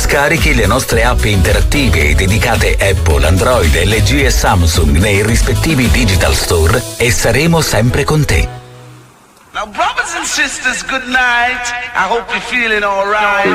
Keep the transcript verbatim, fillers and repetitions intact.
Scarichi le nostre app interattive e dedicate Apple, Android, L G e Samsung nei rispettivi digital store e saremo sempre con te. Now, brothers and sisters, good night. I hope you're feeling all right.